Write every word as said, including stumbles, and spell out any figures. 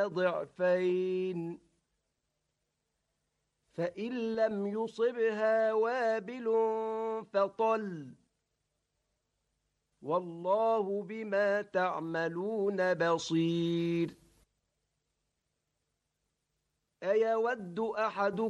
ضعفين فإن لم يصبها وابل فطل والله بما تعملون بصير أيود أحدكم